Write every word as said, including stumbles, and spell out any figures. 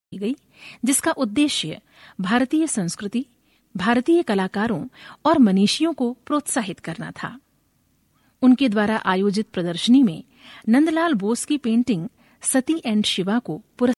की गई, जिसका उद्देश्य भारतीय संस्कृति, भारतीय कलाकारों और मनीषियों को प्रोत्साहित करना था। उनके द्वारा आयोजित प्रदर्शनी में नंदलाल बोस की पेंटिंग सती एंड शिवा को पुरस्कृत